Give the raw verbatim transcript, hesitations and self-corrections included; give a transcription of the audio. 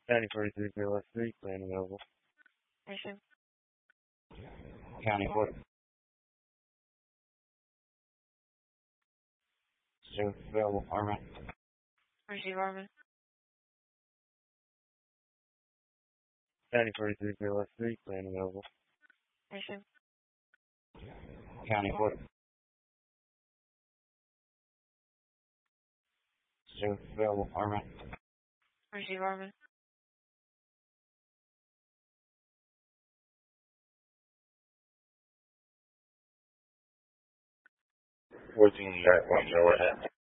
County forty-three, P L S three, plan available. Mission. County forty. Still available, Armand. Receive Armin. County forty-three, P L S three, plan available. Mission. County forty. Still available, Armand. Receive Armin. fourteen, one, go ahead.